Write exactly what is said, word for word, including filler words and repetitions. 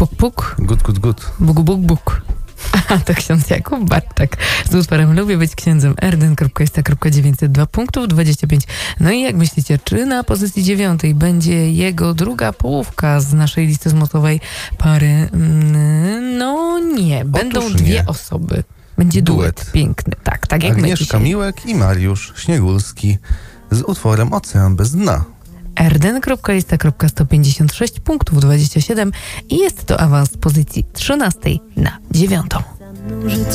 puk, puk. Gut, gut, gut. Buk, buk, buk. A to ksiądz Jakub Bartak z utworem Lubię być księdzem. erden kropka jest kropka dziewięćset dwa punktów dwadzieścia pięć. No i jak myślicie, czy na pozycji dziewiątej będzie jego druga połówka z naszej listy zmotowej pary? No nie, będą Otóż dwie nie. osoby. Będzie duet. Duet. Piękny, tak, tak jak my Agnieszka dzisiaj. Miłek i Mariusz Śniegulski z utworem Ocean bez dna. erden kropka jest kropka sto pięćdziesiąt sześć punktów dwadzieścia siedem i jest to awans z pozycji trzynastej na dziewiątą.